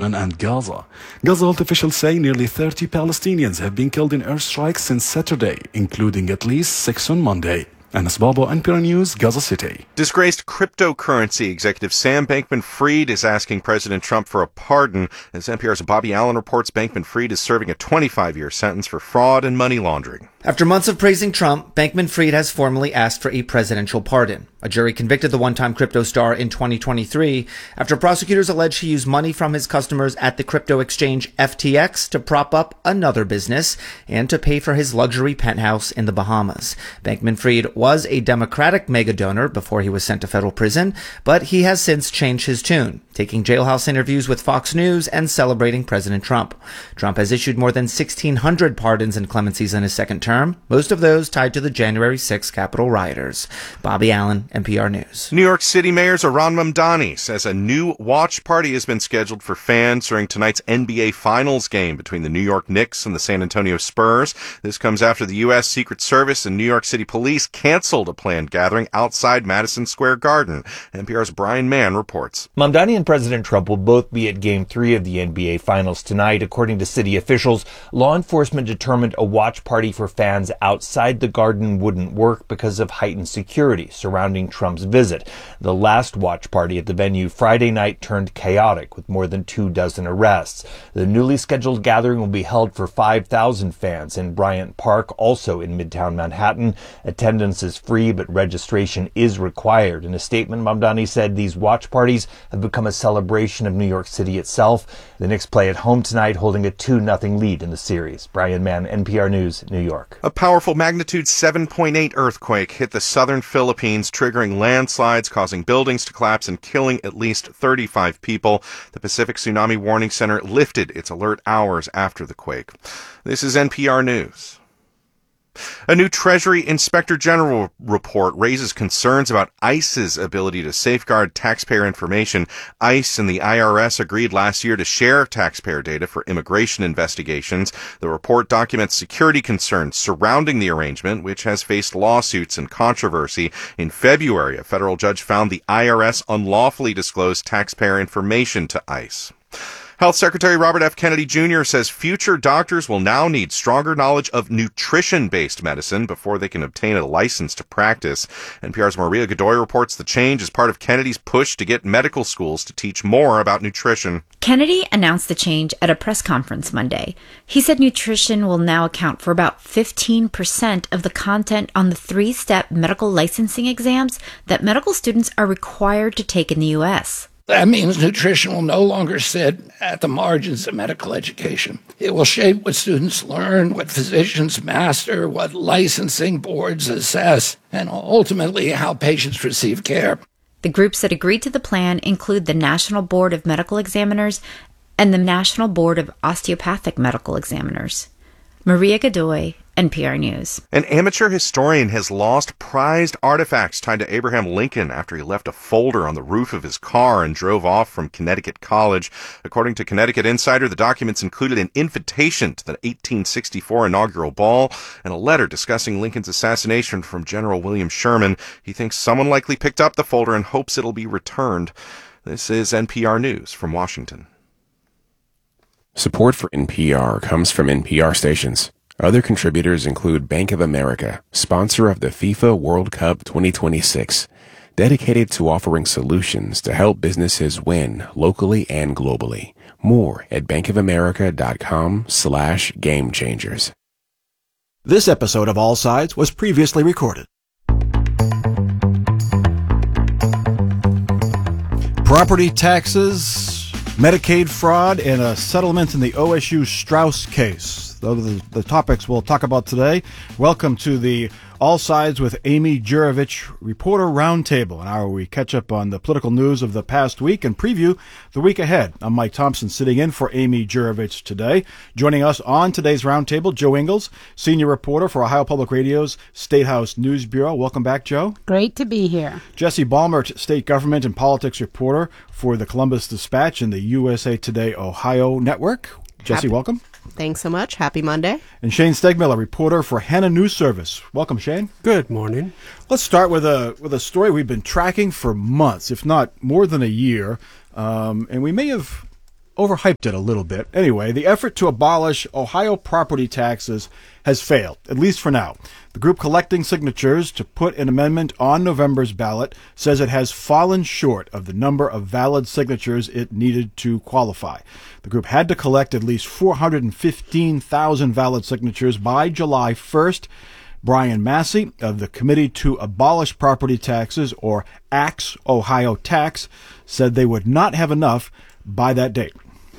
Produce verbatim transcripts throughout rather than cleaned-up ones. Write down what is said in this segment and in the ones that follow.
Lebanon and Gaza. Gaza health officials say nearly thirty Palestinians have been killed in airstrikes since Saturday, including at least six on Monday. Anas Babo, N P R News, Gaza City. Disgraced cryptocurrency executive Sam Bankman-Fried is asking President Trump for a pardon. As N P R's Bobby Allen reports, Bankman-Fried is serving a twenty-five year sentence for fraud and money laundering. After months of praising Trump, Bankman-Fried has formally asked for a presidential pardon. A jury convicted the one-time crypto star in twenty twenty-three after prosecutors alleged he used money from his customers at the crypto exchange F T X to prop up another business and to pay for his luxury penthouse in the Bahamas. Bankman-Fried was a Democratic mega donor before he was sent to federal prison, but he has since changed his tune, taking jailhouse interviews with Fox News and celebrating President Trump. Trump has issued more than sixteen hundred pardons and clemencies in his second term, most of those tied to the January sixth Capitol rioters. Bobby Allen, N P R News. New York City Mayor Zohran Mamdani says a new watch party has been scheduled for fans during tonight's N B A Finals game between the New York Knicks and the San Antonio Spurs. This comes after the U S Secret Service and New York City Police canceled a planned gathering outside Madison Square Garden. N P R's Brian Mann reports. Mamdani and President Trump will both be at Game three of the N B A Finals tonight. According to city officials, law enforcement determined a watch party for fans outside the Garden wouldn't work because of heightened security surrounding Trump's visit. The last watch party at the venue Friday night turned chaotic with more than two dozen arrests. The newly scheduled gathering will be held for five thousand fans in Bryant Park, also in Midtown Manhattan. Attendance is free, but registration is required. In a statement, Mamdani said these watch parties have become a celebration of New York City itself. The Knicks play at home tonight, holding a two nothing lead in the series. Brian Mann, N P R News, New York. A powerful magnitude seven point eight earthquake hit the southern Philippines, triggering landslides, causing buildings to collapse and killing at least thirty-five people. The Pacific Tsunami Warning Center lifted its alert hours after the quake. This is N P R News. A new Treasury Inspector General report raises concerns about ICE's ability to safeguard taxpayer information. ICE and the I R S agreed last year to share taxpayer data for immigration investigations. The report documents security concerns surrounding the arrangement, which has faced lawsuits and controversy. In February, a federal judge found the I R S unlawfully disclosed taxpayer information to ICE. Health Secretary Robert F. Kennedy Junior says future doctors will now need stronger knowledge of nutrition-based medicine before they can obtain a license to practice. N P R's Maria Godoy reports the change is part of Kennedy's push to get medical schools to teach more about nutrition. Kennedy announced the change at a press conference Monday. He said nutrition will now account for about fifteen percent of the content on the three-step medical licensing exams that medical students are required to take in the U S That means nutrition will no longer sit at the margins of medical education. It will shape what students learn, what physicians master, what licensing boards assess, and ultimately how patients receive care. The groups that agreed to the plan include the National Board of Medical Examiners and the National Board of Osteopathic Medical Examiners. Maria Godoy, N P R News. An amateur historian has lost prized artifacts tied to Abraham Lincoln after he left a folder on the roof of his car and drove off from Connecticut College. According to Connecticut Insider, the documents included an invitation to the eighteen sixty-four inaugural ball and a letter discussing Lincoln's assassination from General William Sherman. He thinks someone likely picked up the folder and hopes it'll be returned. This is N P R News from Washington. Support for N P R comes from N P R stations. Other contributors include Bank of America, sponsor of the FIFA World Cup twenty twenty-six, dedicated to offering solutions to help businesses win locally and globally. More at bankofamerica.com slash game changers. This episode of All Sides was previously recorded. Property taxes, Medicaid fraud, and a settlement in the O S U Strauss case. Those are the, the topics we'll talk about today. Welcome to the All Sides with Amy Jurovich Reporter Roundtable, an hour where we catch up on the political news of the past week and preview the week ahead. I'm Mike Thompson, sitting in for Amy Jurovich today. Joining us on today's roundtable, Joe Ingles, senior reporter for Ohio Public Radio's State House News Bureau. Welcome back, Joe. Great to be here. Jesse Balmert, state government and politics reporter for the Columbus Dispatch and the U S A Today Ohio Network. Jesse, Happy- welcome. Thanks so much. Happy Monday. And Shane Stegmiller, reporter for Hannah News Service. Welcome, Shane. Good morning. Let's start with a with a story we've been tracking for months, if not more than a year. Um, and we may have overhyped it a little bit. Anyway, the effort to abolish Ohio property taxes has failed, at least for now. The group collecting signatures to put an amendment on November's ballot says it has fallen short of the number of valid signatures it needed to qualify. The group had to collect at least four hundred fifteen thousand valid signatures by July first. Brian Massey of the Committee to Abolish Property Taxes, or Axe Ohio Tax, said they would not have enough by that date.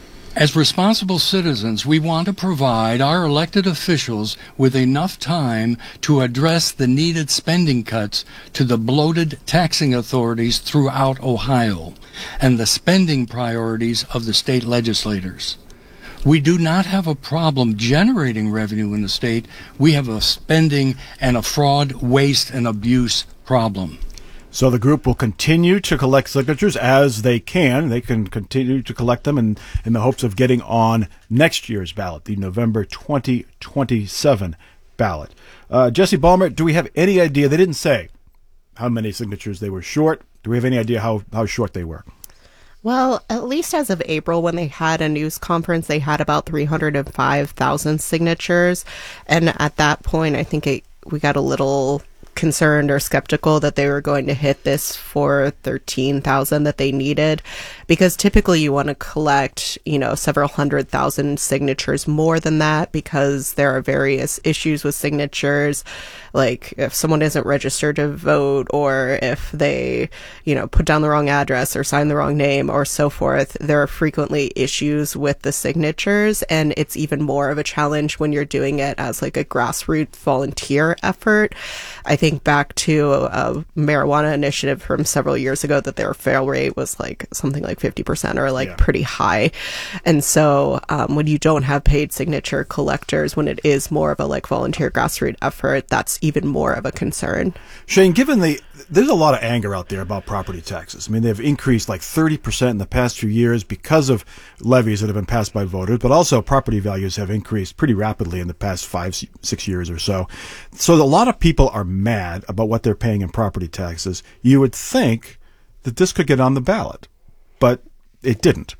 As responsible citizens, we want to provide our elected officials with enough time to address the needed spending cuts to the bloated taxing authorities throughout Ohio and the spending priorities of the state legislators. We do not have a problem generating revenue in the state. We have a spending and a fraud, waste, and abuse problem. So the group will continue to collect signatures as they can. They can continue to collect them in, in the hopes of getting on next year's ballot, the November twenty twenty-seven ballot. Uh, Jesse Balmer, do we have any idea? They didn't say how many signatures they were short. Do we have any idea how, how short they were? Well, at least as of April, when they had a news conference, they had about three hundred five thousand signatures. And at that point, I think it, we got a little concerned or skeptical that they were going to hit this for thirteen thousand that they needed, because typically you want to collect, you know, several hundred thousand signatures more than that, because there are various issues with signatures, like if someone isn't registered to vote, or if they, you know, put down the wrong address or sign the wrong name or so forth. There are frequently issues with the signatures, and it's even more of a challenge when you're doing it as like a grassroots volunteer effort. I think back to a marijuana initiative from several years ago that their fail rate was like something like fifty percent, or like yeah. pretty high. And so um, when you don't have paid signature collectors, when it is more of a like volunteer grassroots effort, that's even more of a concern. Shane, given the, there's a lot of anger out there about property taxes. I mean, they've increased like thirty percent in the past few years because of levies that have been passed by voters, but also property values have increased pretty rapidly in the past five, six years or so. So a lot of people are mad about what they're paying in property taxes. You would think that this could get on the ballot, but it didn't.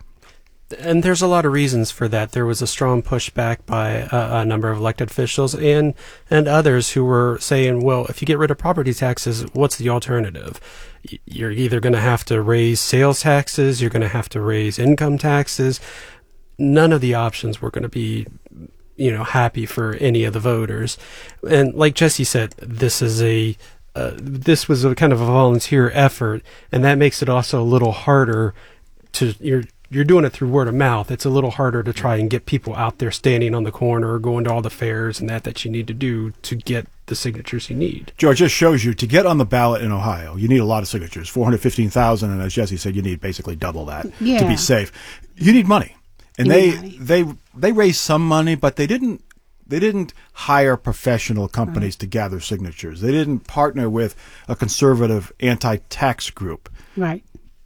And there's a lot of reasons for that. There was a strong pushback by a, a number of elected officials and and others who were saying, well, if you get rid of property taxes, what's the alternative? You're either going to have to raise sales taxes, you're going to have to raise income taxes. None of the options were going to be, you know, happy for any of the voters. And like Jesse said, this is a uh, this was a kind of a volunteer effort, and that makes it also a little harder to you're you're doing it through word of mouth. It's a little harder to try and get people out there standing on the corner or going to all the fairs and that that you need to do to get the signatures you need. George, just shows you to get on the ballot in Ohio, you need a lot of signatures, four hundred fifteen thousand, and as Jesse said, you need basically double that yeah. to be safe. You need money. And you they they they raised some money, but they didn't they didn't hire professional companies right. to gather signatures. They didn't partner with a conservative anti-tax group. Right.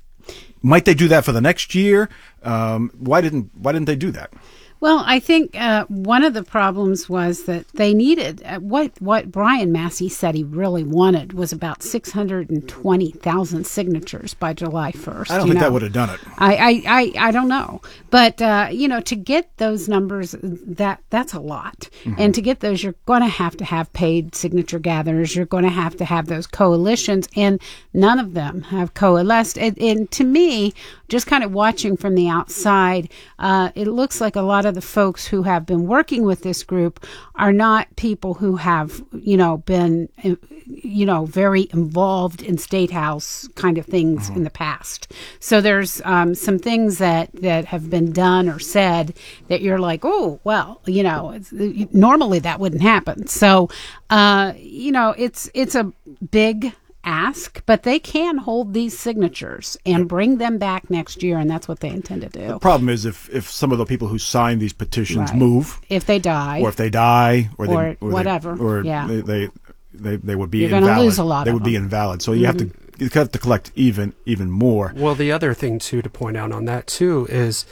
Might they do that for the next year? Um, why didn't Why didn't they do that? Well, I think uh, one of the problems was that they needed uh, what what Brian Massey said he really wanted was about six hundred twenty thousand signatures by July first. I don't think know. that would have done it. I, I, I, I don't know. But, uh, you know, to get those numbers, that that's a lot. Mm-hmm. And to get those, you're going to have to have paid signature gatherers. You're going to have to have those coalitions. And none of them have coalesced. And, and to me, just kind of watching from the outside, uh, it looks like a lot of the folks who have been working with this group are not people who have, you know, been, you know, very involved in state house kind of things mm-hmm. in the past. So there's um, some things that, that have been done or said that you're like, oh, well, you know, it's, normally that wouldn't happen. So, uh, you know, it's it's a big ask, but they can hold these signatures and bring them back next year, and that's what they intend to do. The problem is if, if some of the people who sign these petitions right. move, if they die, or if they die, or, or, they, or whatever, they, or yeah. they, they they they would be You're invalid. gonna lose a lot they of would them. be invalid. So you mm-hmm. have to you have to collect even even more. Well, the other thing too to point out on that too is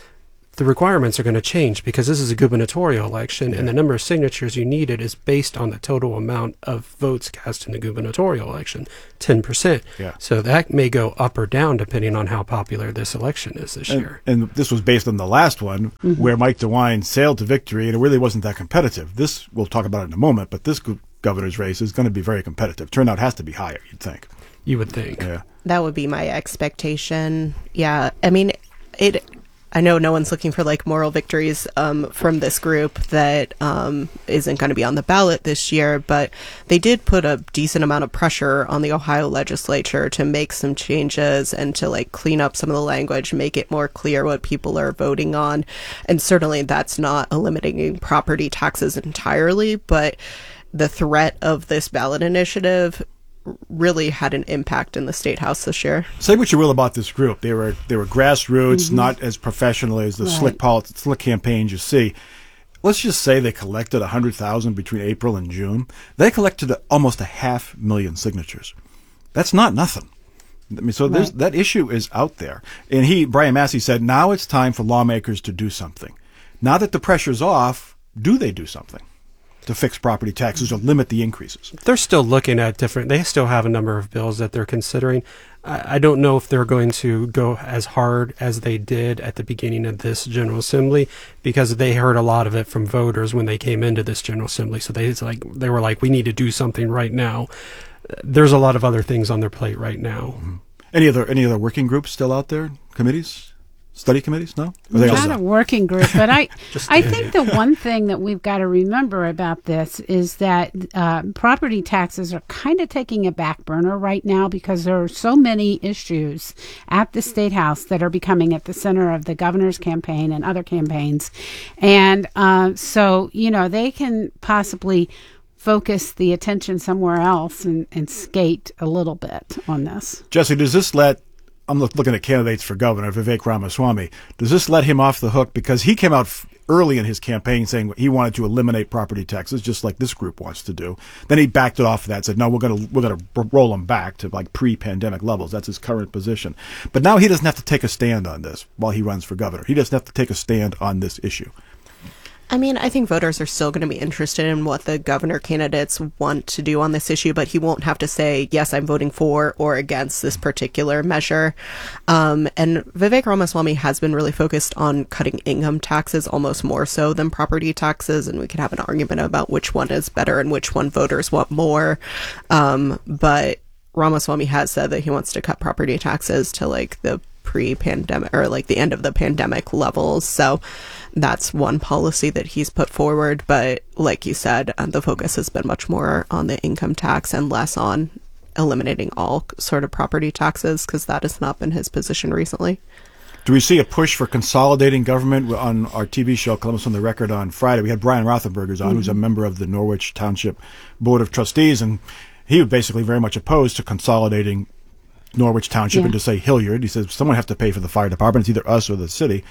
the requirements are going to change because this is a gubernatorial election, and the number of signatures you needed is based on the total amount of votes cast in the gubernatorial election, ten percent. Yeah. So that may go up or down depending on how popular this election is this and, year. And this was based on the last one, Mhm. where Mike DeWine sailed to victory, and it really wasn't that competitive. This, we'll talk about it in a moment, but this go- governor's race is going to be very competitive. Turnout has to be higher, you'd think. You would think. Yeah. That would be my expectation. Yeah. I mean, it. I know no one's looking for like moral victories um, from this group that um, isn't going to be on the ballot this year, but they did put a decent amount of pressure on the Ohio legislature to make some changes and to like clean up some of the language, make it more clear what people are voting on. And certainly that's not eliminating property taxes entirely, but the threat of this ballot initiative really had an impact in the state house this year. Say what you will about this group. They were they were grassroots, Mhm. not as professional as the Right. slick polit- slick campaigns you see. Let's just say they collected one hundred thousand between April and June. They collected almost a half million signatures. That's not nothing. I mean, so there's, Right. that issue is out there. And he, Brian Massey, said, now it's time for lawmakers to do something. Now that the pressure's off, do they do something to fix property taxes or limit the increases? They're still looking at different, they still have a number of bills that they're considering. I, I don't know if they're going to go as hard as they did at the beginning of this General Assembly, because they heard a lot of it from voters when they came into this General Assembly. So they, it's like, they were like, we need to do something right now. There's a lot of other things on their plate right now. Mm-hmm. Any other any other working groups still out there? Committees? Study committees? No? Are they all Not a done? working group, but I, Just I kidding. think the one thing that we've got to remember about this is that uh, property taxes are kind of taking a back burner right now because there are so many issues at the State House that are becoming at the center of the governor's campaign and other campaigns. And uh, so, you know, they can possibly focus the attention somewhere else and, and skate a little bit on this. Jesse, does this let, I'm look, looking at candidates for governor, Vivek Ramaswamy, does this let him off the hook? Because he came out f- early in his campaign saying he wanted to eliminate property taxes, just like this group wants to do. Then he backed it off of that and said, no, we're going to we're going to roll them back to like pre-pandemic levels. That's his current position. But now he doesn't have to take a stand on this while he runs for governor. He doesn't have to take a stand on this issue. I mean, I think voters are still going to be interested in what the governor candidates want to do on this issue, but he won't have to say, yes, I'm voting for or against this particular measure. Um, and Vivek Ramaswamy has been really focused on cutting income taxes almost more so than property taxes. And we could have an argument about which one is better and which one voters want more. Um, but Ramaswamy has said that he wants to cut property taxes to like the pre-pandemic or like the end of the pandemic levels. So that's one policy that he's put forward. But like you said, uh, the focus has been much more on the income tax and less on eliminating all sort of property taxes, because that has not been his position recently. Do we see a push for consolidating government? On our T V show, Columbus on the Record, on Friday, we had Brian Rothenberger's on, Mhm. who's a member of the Norwich Township Board of Trustees, and he was basically very much opposed to consolidating Norwich Township Yeah. into, say, Hilliard. He says someone has to pay for the fire department. It's either us or the city.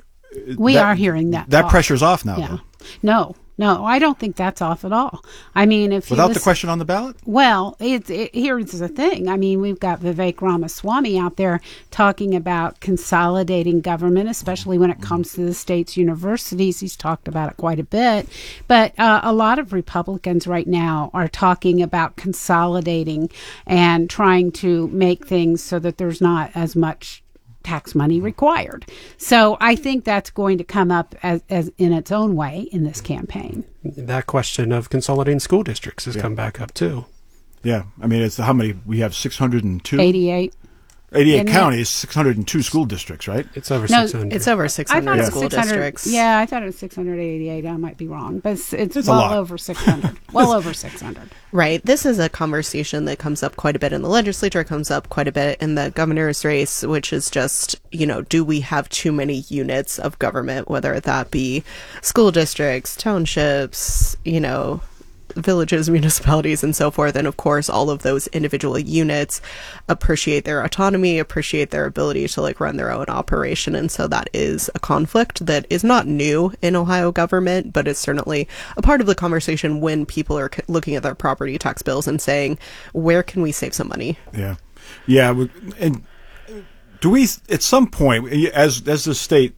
We That- are hearing that. That talk. pressure's off now, Yeah. though. No, no, I don't think that's off at all. I mean, if you Without the listen- question on the ballot? Well, it, it, here's the thing. I mean, we've got Vivek Ramaswamy out there talking about consolidating government, especially when it comes to the state's universities. He's talked about it quite a bit. But uh, a lot of Republicans right now are talking about consolidating and trying to make things so that there's not as much tax money required. So I think that's going to come up as, as in its own way in this campaign. That question of consolidating school districts has Yeah. come back up too. Yeah. I mean, it's how many? We have six hundred two? eighty-eight. eighty-eight Isn't it? counties, six hundred two school districts, right? It's over No, six hundred. It's over I six thought hundred it was school six hundred. districts. Yeah, I thought it was six hundred eighty-eight. I might be wrong, but it's, it's, It's a well lot. over six hundred. Well over six hundred. Right. This is a conversation that comes up quite a bit in the legislature, comes up quite a bit in the governor's race, which is just, you know, do we have too many units of government, whether that be school districts, townships, you know, villages, municipalities, and so forth. And of course, all of those individual units appreciate their autonomy, appreciate their ability to like run their own operation. And so that is a conflict that is not new in Ohio government, but it's certainly a part of the conversation when people are c- looking at their property tax bills and saying, where can we save some money? Yeah. Yeah. we- And do we, at some point, as as the state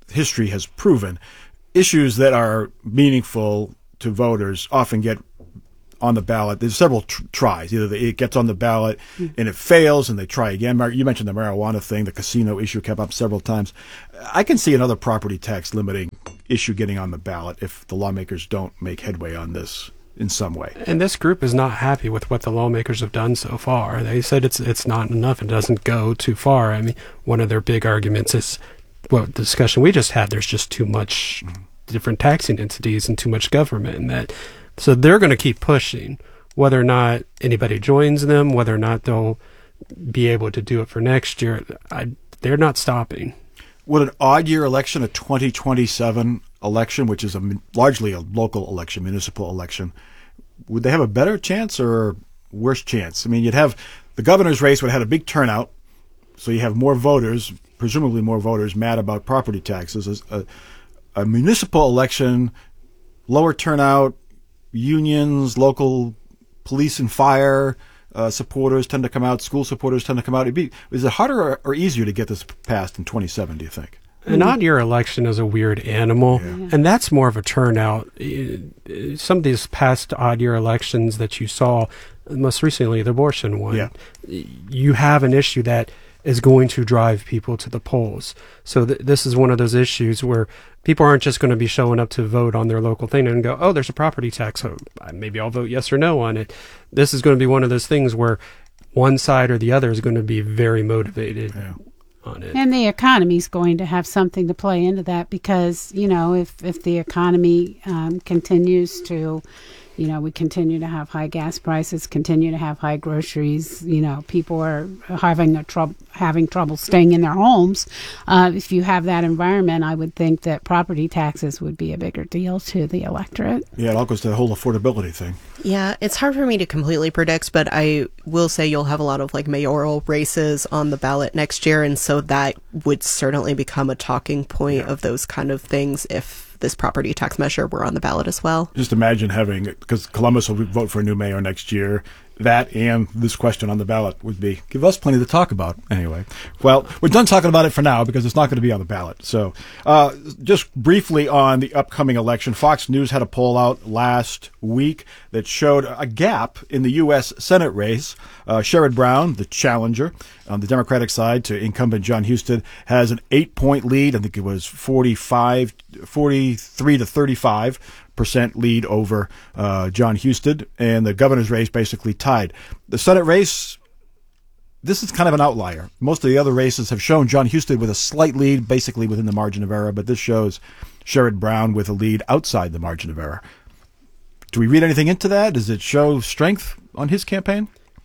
history has proven, issues that are meaningful to voters often get on the ballot. There's several tr- tries. Either the, it gets on the ballot and it fails and they try again. Mar- You mentioned the marijuana thing. The casino issue came up several times. I can see another property tax limiting issue getting on the ballot if the lawmakers don't make headway on this in some way. And this group is not happy with what the lawmakers have done so far. They said it's it's not enough. It doesn't go too far. I mean, one of their big arguments is, well, the discussion we just had, there's just too much different taxing entities and too much government, and that so they're going to keep pushing, whether or not anybody joins them, whether or not they'll be able to do it for next year. I, they're not stopping. Would an odd year election, a twenty twenty-seven election, which is a, largely a local election, municipal election, would they have a better chance or worse chance? I mean, you'd have the governor's race would have had a big turnout, so you have more voters, presumably more voters, mad about property taxes. A, a municipal election, lower turnout, unions, local police and fire uh, supporters tend to come out, school supporters tend to come out. It'd be, is it harder or, or easier to get this passed in twenty-seven, do you think? An odd year election is a weird animal, Yeah. and that's more of a turnout. Some of these past odd year elections that you saw, most recently the abortion one, Yeah. you have an issue that is going to drive people to the polls. So th- this is one of those issues where people aren't just going to be showing up to vote on their local thing and go, oh, there's a property tax, so maybe I'll vote yes or no on it. This is going to be one of those things where one side or the other is going to be very motivated Yeah. on it. And the economy's going to have something to play into that because, you know, if, if the economy um, continues to, you know, we continue to have high gas prices, continue to have high groceries, you know, people are having a troub- having trouble staying in their homes. Uh, if you have that environment, I would think that property taxes would be a bigger deal to the electorate. Yeah, it all goes to the whole affordability thing. Yeah, it's hard for me to completely predict, but I will say you'll have a lot of like mayoral races on the ballot next year, and so that would certainly become a talking point Yeah. of those kind of things if this property tax measure were on the ballot as well. Just imagine having, because Columbus will vote for a new mayor next year, that and this question on the ballot would be, give us plenty to talk about anyway. Well, we're done talking about it for now because it's not going to be on the ballot. So uh, just briefly on the upcoming election, Fox News had a poll out last week that showed a gap in the U S Senate race. Uh, Sherrod Brown, the challenger on the Democratic side to incumbent John Husted, has an eight-point lead. I think it was forty-five, forty-three to thirty-five percent lead over uh, John Husted, and the governor's race basically tied. The Senate race, this is kind of an outlier. Most of the other races have shown John Husted with a slight lead, basically within the margin of error, but this shows Sherrod Brown with a lead outside the margin of error. Do we read anything into that? Does it show strength on his campaign?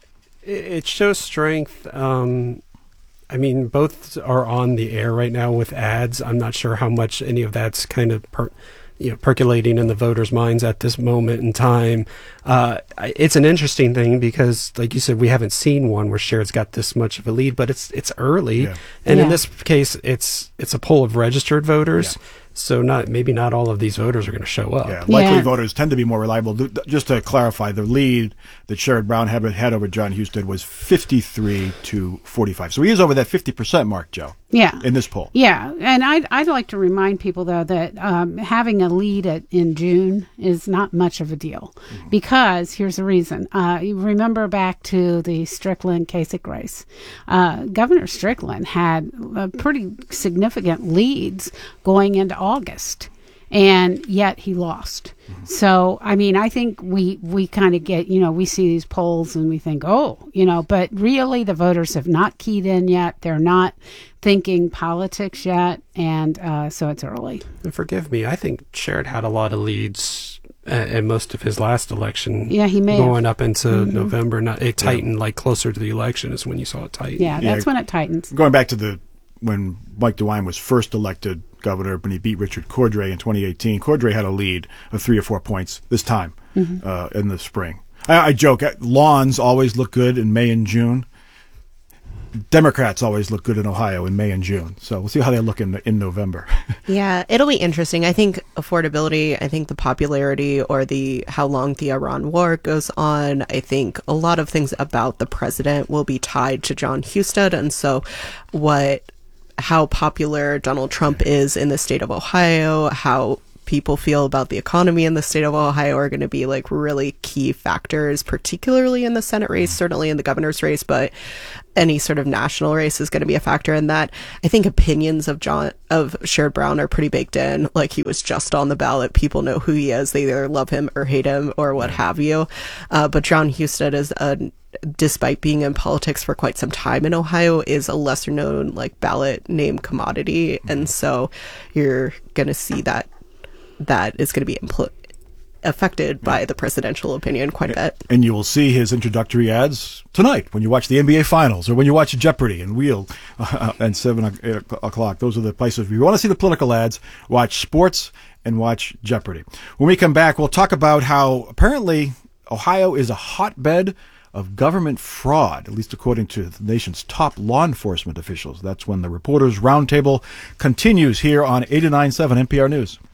It shows strength. Um, I mean, both are on the air right now with ads. I'm not sure how much any of that's kind of per, you know, percolating in the voters' minds at this moment in time. Uh, it's an interesting thing because, like you said, we haven't seen one where Sherrod's got this much of a lead, but it's it's early, Yeah. and Yeah. in this case, it's it's a poll of registered voters. Yeah. So not maybe not all of these voters are going to show up. Yeah, likely Yeah. voters tend to be more reliable. Th- Just to clarify, the lead that Sherrod Brown had, had over John Husted was fifty-three to forty-five. So he is over that fifty percent mark, Joe, Yeah. in this poll. Yeah, and I'd, I'd like to remind people, though, that um, having a lead at, in June is not much of a deal mm-hmm. because here's the reason. Uh, you remember back to the Strickland-Kasich race. Uh, Governor Strickland had uh, pretty significant leads going into August, and yet he lost. Mm-hmm. So, I mean, I think we, we kind of get, you know, we see these polls and we think, oh, you know, but really the voters have not keyed in yet. They're not thinking politics yet, and uh, so it's early. And forgive me, I think Sherrod had a lot of leads uh, in most of his last election. Yeah, he may going have. up into Mm-hmm. November. Not it tightened like closer to the election is when you saw it tighten. Yeah, that's Yeah. when it tightens. Going back to the when Mike DeWine was first elected governor, when he beat Richard Cordray in twenty eighteen, Cordray had a lead of three or four points this time Mm-hmm. uh, in the spring. I, I joke, lawns always look good in May and June. Democrats always look good in Ohio in May and June. So we'll see how they look in in November. Yeah, it'll be interesting. I think affordability, I think the popularity or the how long the Iran war goes on, I think a lot of things about the president will be tied to John Husted. And so what how popular Donald Trump is in the state of Ohio, how people feel about the economy in the state of Ohio are going to be like really key factors, particularly in the Senate race, certainly in the governor's race, but any sort of national race is going to be a factor in that. I think opinions of John of Sherrod Brown are pretty baked in. Like, he was just on the ballot. People know who he is. They either love him or hate him or what have you. Uh, but John Husted is a despite being in politics for quite some time in Ohio, is a lesser known like ballot name commodity. And so you're going to see that that is going to be impl- affected by yeah. the presidential opinion quite a bit. And you will see his introductory ads tonight when you watch the N B A Finals or when you watch Jeopardy and Wheel uh, and seven o'clock. Those are the places. If you want to see the political ads, watch sports and watch Jeopardy. When we come back, we'll talk about how apparently Ohio is a hotbed of government fraud, at least according to the nation's top law enforcement officials. That's when the Reporters Roundtable continues here on eighty-nine point seven N P R News.